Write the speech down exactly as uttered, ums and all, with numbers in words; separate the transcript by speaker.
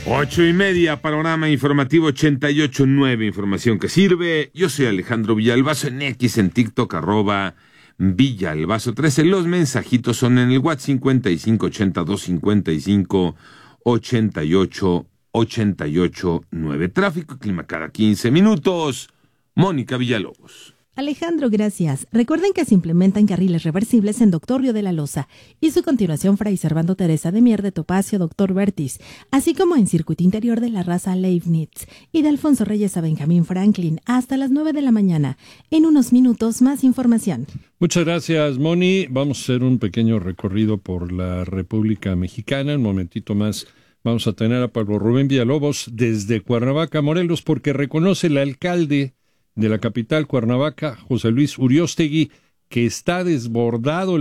Speaker 1: Ocho y media, panorama informativo ochenta y ocho punto nueve, información que sirve. Yo soy Alejandro Villalbazo, en X, en TikTok, arroba Villalbazo trece. Los mensajitos son en el WhatsApp cincuenta y cinco ochenta y dos cincuenta y cinco ochenta y ocho ochenta y ocho nueve. Tráfico y clima cada quince minutos. Mónica Villalobos.
Speaker 2: Alejandro, gracias. Recuerden que se implementan carriles reversibles en Doctor Río de la Loza y su continuación Fray Servando Teresa de Mier de Topacio, Doctor Vertis, así como en circuito interior de la Raza Leibniz y de Alfonso Reyes a Benjamín Franklin hasta las nueve de la mañana. En unos minutos más información.
Speaker 3: Muchas gracias, Moni. Vamos a hacer un pequeño recorrido por la República Mexicana. Un momentito más vamos a tener a Pablo Rubén Villalobos desde Cuernavaca, Morelos, porque reconoce el alcalde de la capital, Cuernavaca, José Luis Uriostegui, que está desbordado